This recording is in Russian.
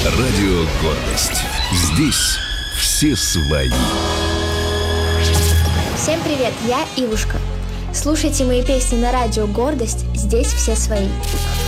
Радио «Гордость». Здесь все свои. Всем привет, я Ивушка. Слушайте мои песни на радио «Гордость». Здесь все свои.